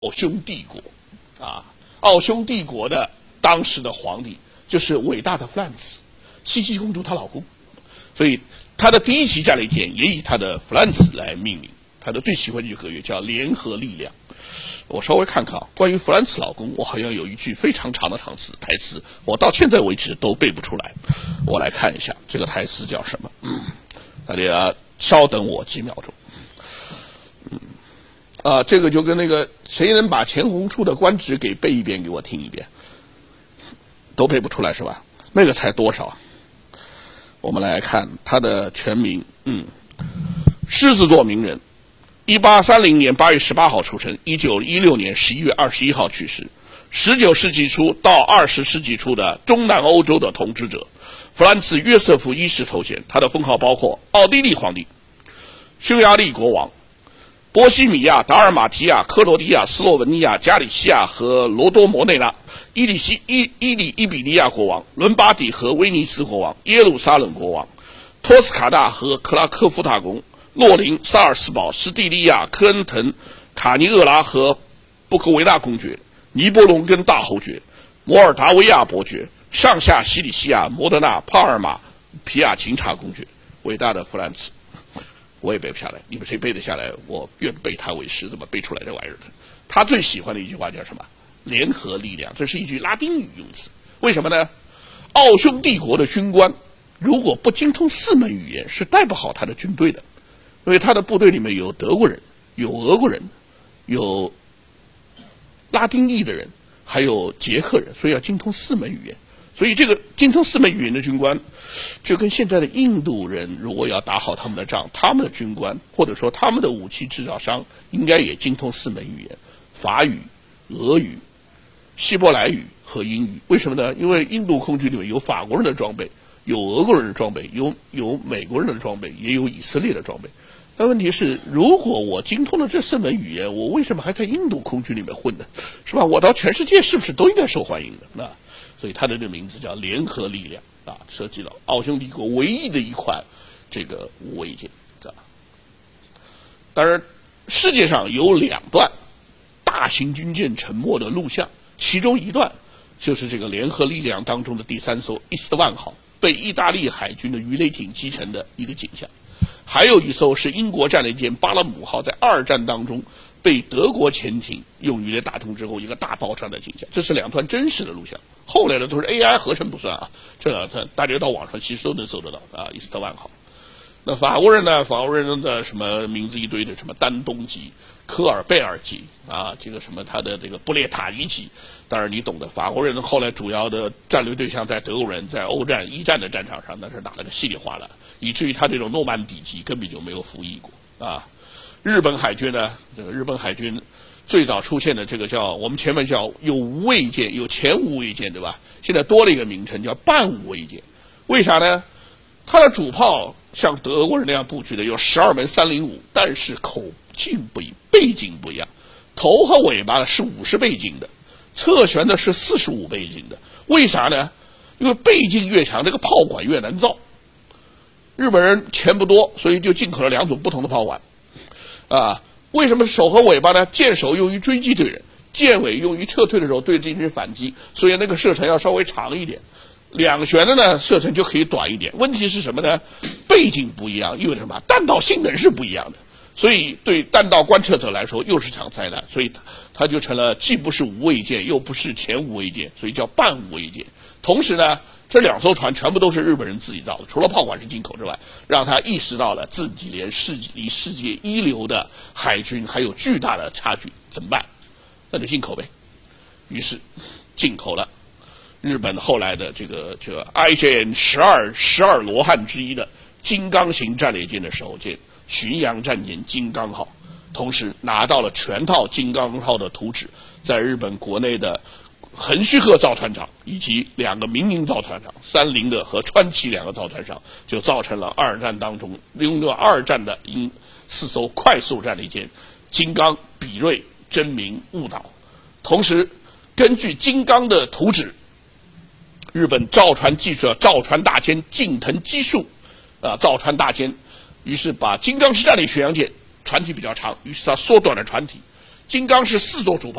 奥匈帝国，奥匈帝国的当时的皇帝就是伟大的弗兰茨，茜茜公主她老公，所以他的第一期战列舰也以他的弗兰茨来命名。他的最喜欢的一句合约叫“联合力量”。我稍微看看关于弗兰茨老公，我好像有一句非常长的台词，我到现在为止都背不出来。我来看一下这个台词叫什么。大家稍等我几秒钟。这个就跟那个谁能把钱红树的官职给背一遍给我听一遍，都背不出来是吧？那个才多少啊？我们来看他的全名，狮子座名人，1830年8月18号出生，1916年11月21号去世。19世纪初到20世纪初的中南欧洲的统治者，弗兰茨·约瑟夫一世头衔。他的封号包括奥地利皇帝、匈牙利国王、波西米亚、达尔马提亚、克罗地亚、斯洛文尼亚、加里西亚和罗多摩内拉、伊比利亚国王、伦巴第和威尼斯国王、耶路撒冷国王、托斯卡纳和克拉科夫大公、洛林、萨尔斯堡、斯蒂利亚、科恩滕、卡尼厄拉和布科维纳公爵、尼波隆根大侯爵、摩尔达维亚伯爵、上下西里西亚、摩德纳、帕尔马、皮亚琴察公爵。伟大的弗兰茨，我也背不下来，你们谁背得下来？我愿背他为师，怎么背出来这玩意儿的？他最喜欢的一句话叫什么？联合力量，这是一句拉丁语用词。为什么呢？奥匈帝国的军官如果不精通4门语言，是带不好他的军队的。因为他的部队里面有德国人，有俄国人，有拉丁裔的人，还有捷克人，所以要精通4门语言。所以这个精通4门语言的军官，就跟现在的印度人如果要打好他们的仗，他们的军官或者说他们的武器制造商应该也精通4门语言：法语、俄语、希伯来语和英语。为什么呢？因为印度空军里面有法国人的装备，有俄国人的装备，有美国人的装备，也有以色列的装备。但问题是，如果我精通了这4门语言，我为什么还在印度空军里面混呢？是吧？我到全世界是不是都应该受欢迎的？所以他的这个名字叫联合力量设计了奥匈帝国唯一的一款这个无畏舰。当然，世界上有2段大型军舰沉没的录像，其中一段就是这个联合力量当中的第3艘伊斯特万号被意大利海军的鱼雷艇击沉的一个景象。还有一艘是英国战列舰巴勒姆号在2战当中被德国潜艇用鱼雷打中之后一个大爆炸的景象。这是2段真实的录像，后来的都是 AI 合成不算这2段大家到网上其实都能搜得到伊斯特万号。那法国人呢？法国人的什么名字一堆的，什么丹东级、科尔贝尔级这个什么他的这个布列塔尼级，当然你懂的。法国人后来主要的战略对象在德国人，在欧战1战的战场上那是打了个稀里哗啦，以至于他这种诺曼底级根本就没有服役过日本海军呢，这个日本海军最早出现的这个叫我们前面叫有无畏舰，有前无畏舰，对吧？现在多了一个名称叫半无畏舰。为啥呢？它的主炮像德国人那样布局的有12门305，但是口径不一，倍径不一样。头和尾巴是50倍径的，侧旋的是45倍径的。为啥呢？因为倍径越强，这个炮管越难造。日本人钱不多，所以就进口了2种不同的炮管。为什么手和尾巴呢？箭手用于追击对人，箭尾用于撤退的时候对敌人反击，所以那个射程要稍微长一点。2旋的呢，射程就可以短一点。问题是什么呢？倍径不一样，意味着什么？弹道性能是不一样的，所以对弹道观测者来说又是场灾难。所以它就成了既不是无畏舰，又不是前无畏舰，所以叫半无畏舰。同时呢，这2艘船全部都是日本人自己造的，除了炮管是进口之外，让他意识到了自己离世界一流的海军还有巨大的差距，怎么办？那就进口呗。于是进口了日本后来的这个IJN 12罗汉之一的金刚型战列舰的首舰巡洋战舰金刚号，同时拿到了全套金刚号的图纸，在日本国内的横须贺造船厂以及2个民营造船厂30的和川崎2个造船厂，就造成了2战当中拥有2战的4艘快速战列舰金刚、比瑞、真名、雾岛。同时根据金刚的图纸，日本造船技术造船大监近藤基树造船大监于是把金刚式战列巡洋舰船体比较长，于是他缩短了船体， 金刚是4座主炮。